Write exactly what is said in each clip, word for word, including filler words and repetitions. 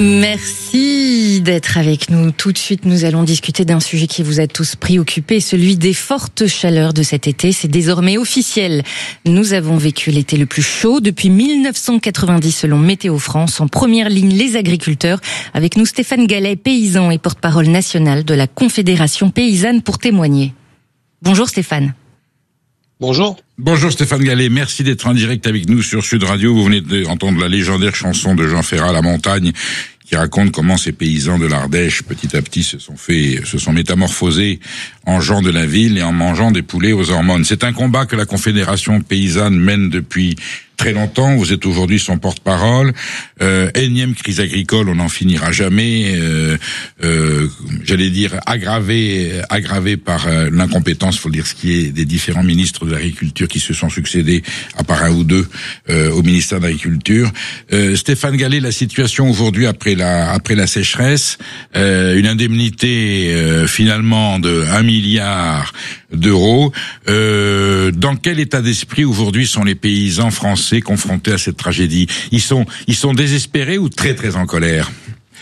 Merci d'être avec nous. Tout de suite, nous allons discuter d'un sujet qui vous a tous préoccupés, celui des fortes chaleurs de cet été. C'est désormais officiel. Nous avons vécu l'été le plus chaud depuis mille neuf cent quatre-vingt-dix selon Météo France. En première ligne, les agriculteurs. Avec nous, Stéphane Gallet, paysan et porte-parole national de la Confédération paysanne pour témoigner. Bonjour Stéphane. Bonjour. Bonjour Stéphane Gallet, merci d'être en direct avec nous sur Sud Radio. Vous venez d'entendre la légendaire chanson de Jean Ferrat, La Montagne, qui raconte comment ces paysans de l'Ardèche, petit à petit, se sont fait, se sont métamorphosés en gens de la ville et en mangeant des poulets aux hormones. C'est un combat que la Confédération paysanne mène depuis très longtemps. Vous êtes aujourd'hui son porte-parole. Euh, énième crise agricole, on n'en finira jamais. Euh, euh, j'allais dire aggravée, aggravée par euh, l'incompétence, faut le dire ce qui est, des différents ministres de l'agriculture qui se sont succédés, à part un ou deux, euh, au ministère de l'Agriculture. Euh, Stéphane Gallet, la situation aujourd'hui après la après la sécheresse, euh, une indemnité euh, finalement de un milliard d'euros. Euh, dans quel état d'esprit aujourd'hui sont les paysans français confrontés à cette tragédie? Ils sont ils sont désespérés ou très très en colère?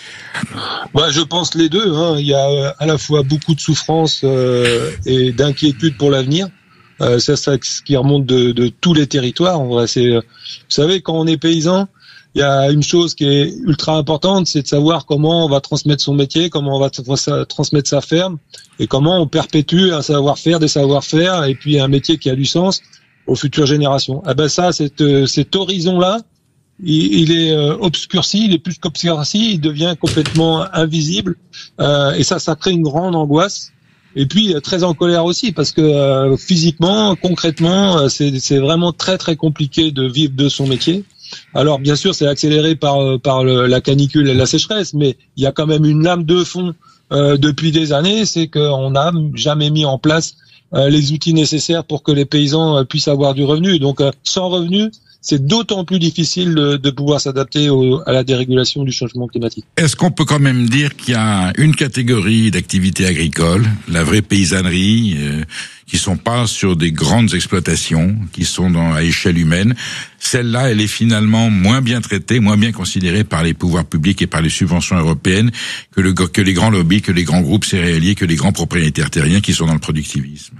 Bah, je pense les deux. Hein. Il y a à la fois beaucoup de souffrance euh, et d'inquiétude pour l'avenir. Euh, ça, c'est ce qui remonte de, de tous les territoires. En vrai, c'est, vous savez, quand on est paysan, il y a une chose qui est ultra importante, c'est de savoir comment on va transmettre son métier, comment on va t- transmettre sa ferme, et comment on perpétue un savoir-faire, des savoir-faire, et puis un métier qui a du sens aux futures générations. Ah ben ça, cet, cet horizon-là, il, il est euh, obscurci, il est plus qu'obscurci, il devient complètement invisible, euh, et ça, ça crée une grande angoisse. Et puis très en colère aussi, parce que euh, physiquement, concrètement, c'est, c'est vraiment très très compliqué de vivre de son métier. Alors bien sûr, c'est accéléré par par le, la canicule et la sécheresse, mais il y a quand même une lame de fond euh, depuis des années, c'est qu'on n'a jamais mis en place euh, les outils nécessaires pour que les paysans euh, puissent avoir du revenu. Donc euh, sans revenu, c'est d'autant plus difficile de, de pouvoir s'adapter au, à la dérégulation du changement climatique. Est-ce qu'on peut quand même dire qu'il y a une catégorie d'activités agricoles, la vraie paysannerie, euh, qui sont pas sur des grandes exploitations, qui sont dans, à échelle humaine? Celle-là, elle est finalement moins bien traitée, moins bien considérée par les pouvoirs publics et par les subventions européennes que, le, que les grands lobbies, que les grands groupes céréaliers, que les grands propriétaires terriens qui sont dans le productivisme.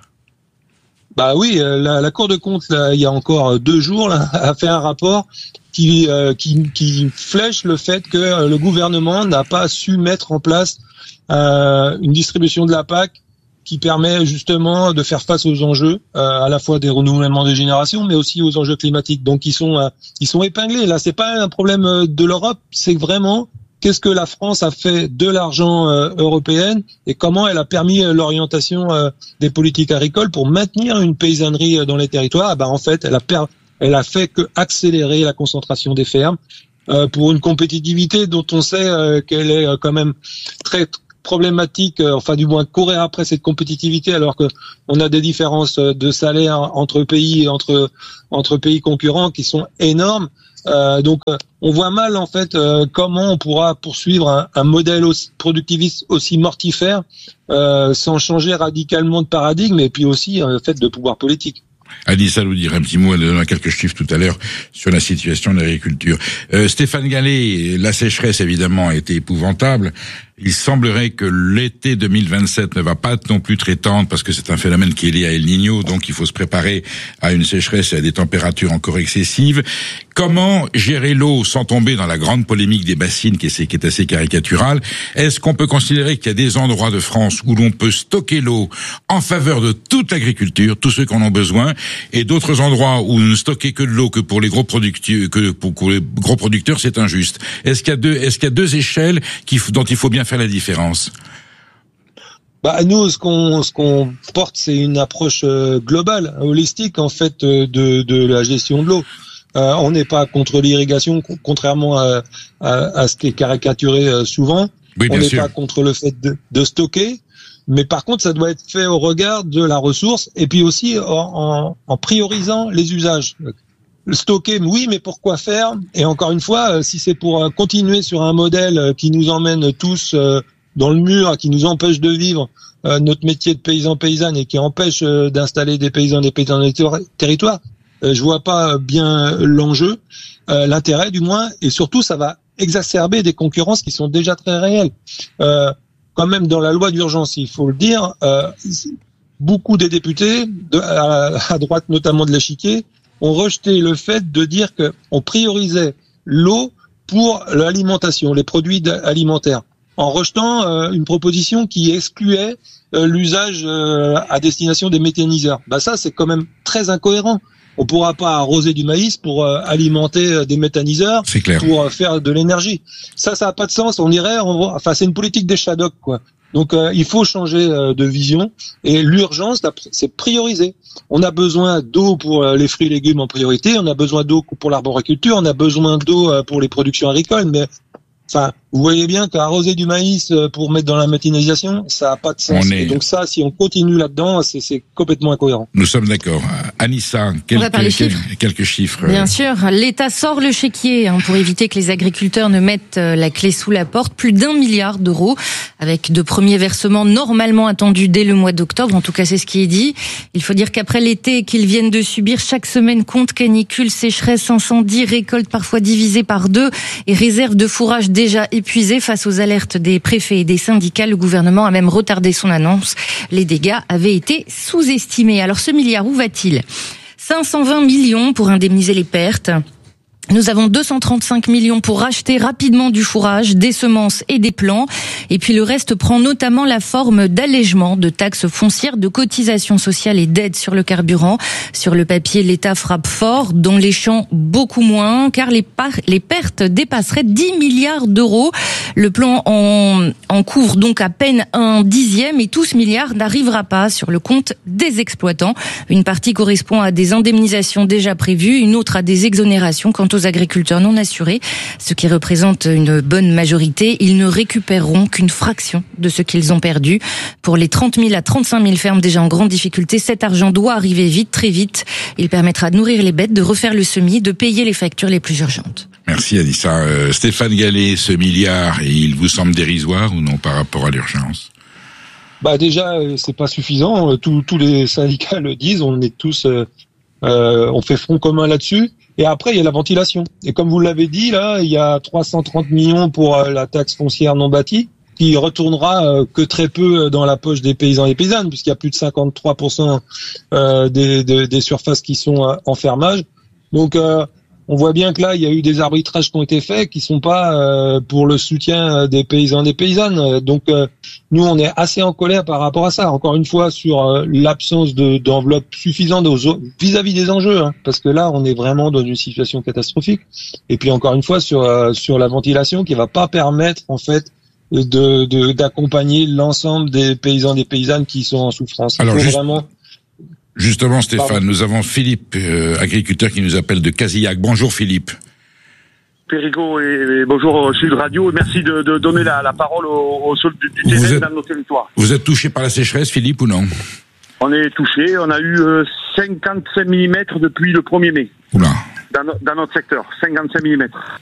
Bah oui, la, la Cour de compte, là, il y a encore deux jours, là, a fait un rapport qui, euh, qui, qui flèche le fait que le gouvernement n'a pas su mettre en place euh, une distribution de la P A C qui permet justement de faire face aux enjeux, euh, à la fois des renouvellements des générations, mais aussi aux enjeux climatiques. Donc ils sont, euh, ils sont épinglés. Là, c'est pas un problème de l'Europe, c'est vraiment qu'est-ce que la France a fait de l'argent euh, européen et comment elle a permis euh, l'orientation euh, des politiques agricoles pour maintenir une paysannerie euh, dans les territoires. Ben, en fait, elle a, per- elle a fait que accélérer la concentration des fermes euh, pour une compétitivité dont on sait euh, qu'elle est euh, quand même très problématique, euh, enfin du moins courir après cette compétitivité alors que on a des différences de salaire entre pays, entre entre pays concurrents qui sont énormes. Euh, donc, euh, on voit mal en fait euh, comment on pourra poursuivre un, un modèle aussi productiviste aussi mortifère euh, sans changer radicalement de paradigme et puis aussi euh, le fait de pouvoir politique. Anissa nous dire un petit mot, elle donnera quelques chiffres tout à l'heure sur la situation de l'agriculture. Euh, Stéphane Gallet, la sécheresse évidemment a été épouvantable. Il semblerait que l'été deux mille vingt-sept ne va pas non plus très tendre parce que c'est un phénomène qui est lié à El Niño, donc il faut se préparer à une sécheresse et à des températures encore excessives. Comment gérer l'eau sans tomber dans la grande polémique des bassines qui est, qui est assez caricaturale? Est-ce qu'on peut considérer qu'il y a des endroits de France où l'on peut stocker l'eau en faveur de toute l'agriculture, tous ceux qui en ont besoin, et d'autres endroits où ne stocker que de l'eau que pour les gros producteurs, que pour, pour les gros producteurs, c'est injuste? Est-ce qu'il y a deux, est-ce qu'il y a deux échelles qui, dont il faut bien faire la différence? Bah nous, ce qu'on ce qu'on porte, c'est une approche euh, globale, holistique en fait euh, de de la gestion de l'eau. Euh, on n'est pas contre l'irrigation, contrairement à, à, à ce qui est caricaturé euh, souvent. Oui, on n'est sûr. pas contre le fait de, de stocker, mais par contre, ça doit être fait au regard de la ressource et puis aussi en, en, en priorisant les usages. Stocker, oui, mais pourquoi faire? Et encore une fois, si c'est pour continuer sur un modèle qui nous emmène tous dans le mur, qui nous empêche de vivre notre métier de paysan-paysanne et qui empêche d'installer des paysans, des paysans dans les territoires, je vois pas bien l'enjeu, l'intérêt du moins, et surtout ça va exacerber des concurrences qui sont déjà très réelles. Euh, quand même, dans la loi d'urgence, il faut le dire, euh, beaucoup des députés, de, à, à droite notamment de l'échiquier, ont rejeté le fait de dire que on priorisait l'eau pour l'alimentation, les produits alimentaires, en rejetant euh, une proposition qui excluait euh, l'usage euh, à destination des méthaniseurs. Bah ça, c'est quand même très incohérent. On pourra pas arroser du maïs pour euh, alimenter euh, des méthaniseurs, c'est clair, pour euh, faire de l'énergie. Ça, ça a pas de sens. On irait, on, enfin, c'est une politique des Shadocks, quoi. Donc, euh, il faut changer euh, de vision. Et l'urgence, c'est prioriser. On a besoin d'eau pour euh, les fruits et légumes en priorité. On a besoin d'eau pour l'arboriculture. On a besoin d'eau euh, pour les productions agricoles. Mais enfin, vous voyez bien qu'arroser du maïs pour mettre dans la méthanisation, ça n'a pas de sens. Est... Et donc ça, si on continue là-dedans, c'est, c'est complètement incohérent. Nous sommes d'accord. Anissa, quelques, quelques, chiffres. quelques chiffres. Bien sûr, l'État sort le chéquier hein, pour éviter que les agriculteurs ne mettent la clé sous la porte. Plus d'un milliard d'euros, avec de premiers versements normalement attendus dès le mois d'octobre. En tout cas, c'est ce qui est dit. Il faut dire qu'après l'été qu'ils viennent de subir chaque semaine, compte canicule, sécheresse, incendie, récolte parfois divisée par deux et réserve de fourrage déjà épuisé face aux alertes des préfets et des syndicats. Le gouvernement a même retardé son annonce. Les dégâts avaient été sous-estimés. Alors ce milliard, où va-t-il ? cinq cent vingt millions pour indemniser les pertes. Nous avons deux cent trente-cinq millions pour racheter rapidement du fourrage, des semences et des plants. Et puis le reste prend notamment la forme d'allègement de taxes foncières, de cotisations sociales et d'aides sur le carburant. Sur le papier, l'État frappe fort, dans les champs beaucoup moins, car les, par- les pertes dépasseraient dix milliards d'euros. Le plan en, en couvre donc à peine un dixième et tout ce milliard n'arrivera pas sur le compte des exploitants. Une partie correspond à des indemnisations déjà prévues, une autre à des exonérations. Quant aux agriculteurs non assurés, ce qui représente une bonne majorité, ils ne récupéreront qu'une fraction de ce qu'ils ont perdu. Pour les trente mille à trente-cinq mille fermes déjà en grande difficulté, cet argent doit arriver vite, très vite. Il permettra de nourrir les bêtes, de refaire le semis, de payer les factures les plus urgentes. Merci Anissa. Euh, Stéphane Gallet, ce milliard, il vous semble dérisoire ou non par rapport à l'urgence ? Bah déjà, c'est pas suffisant. Tous, tous les syndicats le disent. On est tous, euh, euh, on fait front commun là-dessus. Et après, il y a la ventilation. Et comme vous l'avez dit, là, il y a trois cent trente millions pour euh, la taxe foncière non bâtie, qui retournera euh, que très peu dans la poche des paysans et paysannes, puisqu'il y a plus de cinquante-trois pour cent euh, des, des, des surfaces qui sont euh, en fermage. Donc, euh, on voit bien que là, il y a eu des arbitrages qui ont été faits, qui sont pas euh, pour le soutien des paysans et des paysannes. Donc, euh, nous, on est assez en colère par rapport à ça. Encore une fois, sur euh, l'absence de, d'enveloppe suffisante aux, vis-à-vis des enjeux, hein, parce que là, on est vraiment dans une situation catastrophique. Et puis, encore une fois, sur euh, sur la ventilation, qui va pas permettre, en fait, de, de d'accompagner l'ensemble des paysans et des paysannes qui sont en souffrance. Il Alors, faut juste... vraiment... Justement, Stéphane, Pardon. nous avons Philippe, euh, agriculteur, qui nous appelle de Casillac. Bonjour Philippe. Périgot et, et bonjour Sud Radio. Merci de, de donner la, la parole au, au sol du, du terrain dans nos territoires. Vous êtes touché par la sécheresse, Philippe, ou non ? On est touché. On a eu euh, cinquante-cinq millimètres depuis le premier mai. Oula. Dans, no, dans notre secteur. cinquante-cinq millimètres.